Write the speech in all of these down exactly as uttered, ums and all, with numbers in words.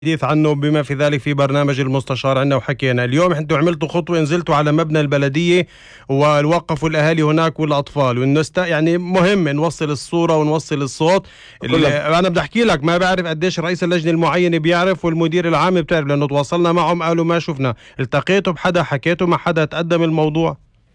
الحديث عنه بما في ذلك في برنامج المستشار عندنا وحكينا. اليوم انتم عملتوا خطوه، نزلتوا على مبنى البلديه ووقفوا الاهالي هناك والاطفال، والنست يعني مهم نوصل الصوره ونوصل الصوت. انا بدي احكي لك ما بعرف قديش رئيس اللجنه المعينه بيعرف والمدير العام بتعرف، لانه تواصلنا معهم قالوا ما شفنا. التقيتوا بحدا؟ حكيتوا مع حدا؟ تقدم الموضوع؟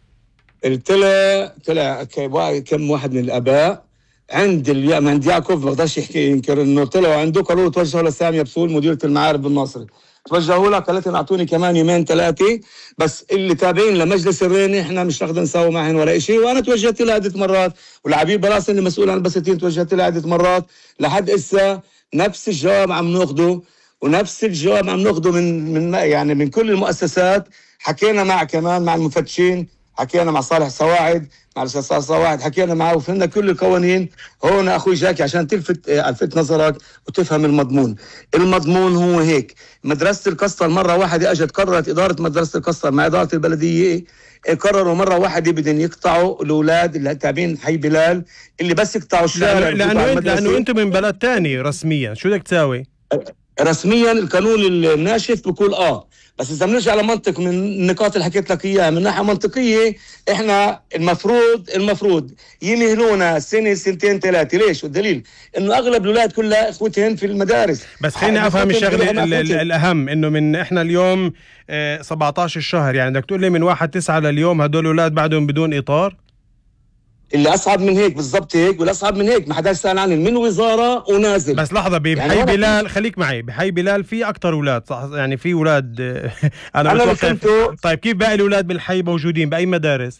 طلع طلع كم واحد من الاباء عند اليوم عند يعقوب، ما بقدرش يحكي ينكر انه طلعوا عنده، قالوا له توجهوا لساميه بسول مديره المعارف بالناصري. توجهوا لها، قالت لنا اعطوني كمان يومين ثلاثه بس، اللي تابعين لمجلس الريني احنا مش راح نساوي معهم ولا شيء. وانا توجهت لها عده مرات، والعبيد بلاس اللي مسؤول عن البساتين توجهت لها عده مرات، لحد اسا نفس الجواب عم ناخذه، ونفس الجواب عم ناخذه من من يعني من كل المؤسسات. حكينا مع كمان مع المفتشين، حكينا مع صالح سواعد، مع الاستاذ سواعد حكينا معه وفهمنا كل القوانين. هون اخوي جاكي عشان تلفت الفت نظرك وتفهم المضمون. المضمون هو هيك: مدرسه القسطل مره واحده اجت قررت اداره مدرسه القسطل مع اداره البلديه، قرروا مره واحده بدهم يقطعوا الاولاد اللي تابعين حي بلال، اللي بس يقطعوا الشارع. لانه انت لانه انتم من بلد ثاني رسميا، شو بدك تساوي؟ رسميا القانون الناشف بيقول اه، بس اذا بنرجع لمنطق من النقاط اللي حكيت لك اياها من ناحيه منطقيه، احنا المفروض المفروض يمهلونا سنه سنتين ثلاثه. ليش؟ والدليل انه اغلب الاولاد كلها اخوتهن في المدارس. بس خليني افهم الشغله الاهم، انه من احنا اليوم اه سبعطعش الشهر، يعني بدك تقول لي من واحد تسعة لليوم هدول الاولاد بعدهم بدون اطار؟ اللي اصعب من هيك بالضبط هيك، والاصعب من هيك ما حداش سال عنهم من وزاره ونازل. بس لحظه، بحي يعني بلال خليك معي، بحي بلال في اكثر اولاد صح؟ يعني في اولاد انا, أنا بتوقع. طيب كيف باقي الاولاد بالحي موجودين باي مدارس؟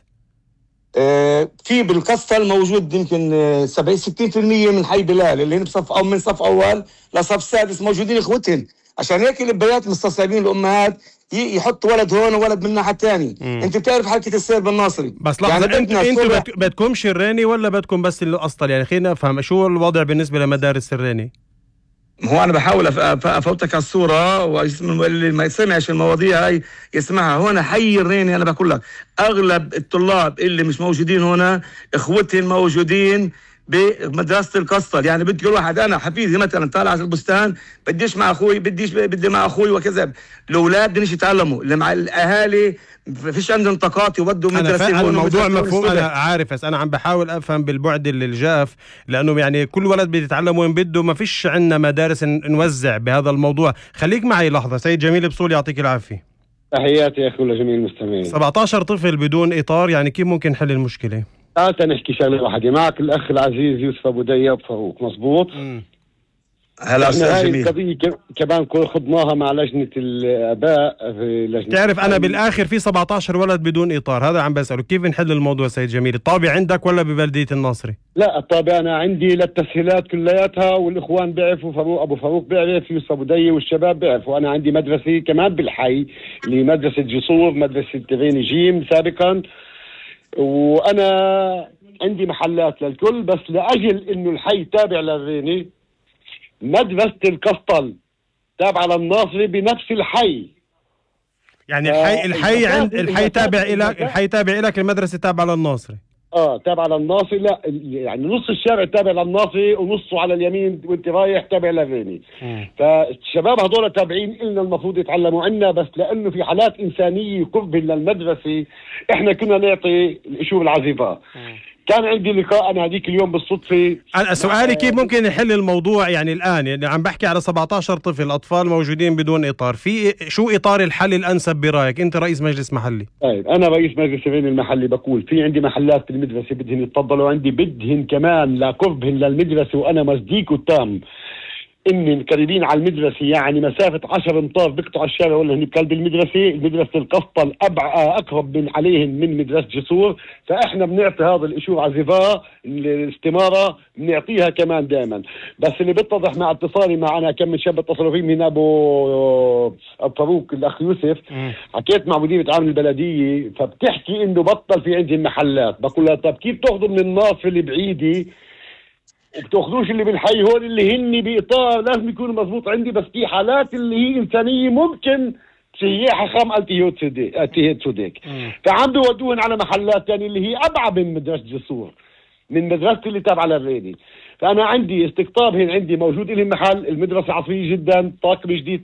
آه في بالقسطل موجود يمكن سبعين ستين بالمئة من حي بلال اللي هن بصف او من صف اول لصف سادس موجودين اخوتهم. عشان هيك الابيات مستصعبين الامهات يحط ولد هون وولد من الناحيه الثانيه. انت بتعرف حركه السير بالناصري. بس لحظه، يعني انتوا انتوا بدكم شريني ولا بدكم بس القسطل؟ يعني خلينا افهم شو الوضع بالنسبه لمدارس الريني. هو انا بحاول افوتك على الصوره، واللي ما يسمعش المواضيع هاي يسمعها. هون حي الريني انا بقول لك اغلب الطلاب اللي مش موجودين هنا اخوتهم موجودين بمدرسه القسطل. يعني بدي كل واحد، انا حفيدي مثلا طالع على البستان بديش مع اخوي، بديش بدي مع اخوي وكذا. الاولاد بدنيش يتعلموا، اللي مع الاهالي فيش عندهم طاقات يودوا مدرسه. الموضوع مفهوم، انا عارف، بس انا عم بحاول افهم بالبعد اللي الجاف، لانه يعني كل ولد بيتعلم وين بده، ما فيش عندنا مدارس نوزع بهذا الموضوع. خليك معي لحظه. سيد جميل بسول يعطيك العافيه. تحياتي يا اخي لجميع المستمعين. سبعطعش طفل بدون اطار، يعني كيف ممكن نحل المشكله؟ تعال نحكي شغله واحده. معك الاخ العزيز يوسف ابو دياب فاروق، مزبوط؟ امم هلا استاذ جميل. هاي القضيه كمان خضناها مع لجنه الاباء في لجنه. تعرف انا بالاخر في سبعطعش ولد بدون اطار، هذا عم بساله كيف نحل الموضوع. سيد جميل، الطابع عندك ولا ببلديه الناصري؟ لا الطابع انا عندي للتسهيلات كلياتها، والاخوان بيعرفوا، فاروق ابو فاروق بيعرف، يوسف ابو دياب والشباب بيعرفوا. انا عندي مدرسه كمان بالحي اللي مدرسه جسور، مدرسه ريني جيم سابقا، وانا عندي محلات للكل. بس لاجل انه الحي تابع للريني، مدرسه القسطل تابعه للناصري بنفس الحي. يعني الحي الحي عند الحي تابع لك، الحي تابع لك، المدرسه تابعه للناصري. اه تابعه للناصري. لا يعني نص الشارع تابع للناصري ونصه على اليمين وانت رايح تابع للريني. فالشباب هذول تابعين لنا، المفروض يتعلموا عنا، بس لانه في حالات انسانيه قرب للمدرسه احنا كنا نعطي الاشور العزيفه. كان عندي لقاء انا هذيك اليوم بالصدفه. انا سؤالي كيف ممكن نحل الموضوع يعني الان؟ يعني عم بحكي على سبعطعش طفل اطفال موجودين بدون اطار، في شو اطار الحل الانسب برايك؟ انت رئيس مجلس محلي. طيب انا رئيس مجلس الريني المحلي، بقول في عندي محلات في المدرسه بدهن يتفضلوا عندي، بدهن كمان لقربهن للمدرسه، وانا مصديقه التام اني قريبين على المدرسه، يعني مسافه عشر امتار بيقطعوا الشارع ولا هن بقلب المدرسه. مدرسه القسطل ابعد اقرب من عليهم من مدرسه جسور، فاحنا بنعطي هذا الاشور عزفاء الاستماره بنعطيها كمان دائما. بس اللي بيتضح مع اتصالي مع انا كم من شاب اتصلوا فيه من ابو ابو فاروق الاخ يوسف، حكيت مع مديرة عام البلديه فبتحكي انه بطل في عندهم محلات. بقول لها طب كيف تاخذوا من الناصر البعيده وبتاخذوش اللي بالحي؟ هون اللي هن باطار لازم يكونوا مضبوط عندي، بس في حالات اللي هي انسانيه ممكن سياحه خام التيوت سوديك، فعم بيودوهن على محلات ثانيه اللي هي ابعد من مدرسه جسور. من مدرستي اللي تابعه للريدي. فانا عندي استقطاب هنا، عندي موجود لهم محل، المدرسه عصريه جدا، طاقم جديد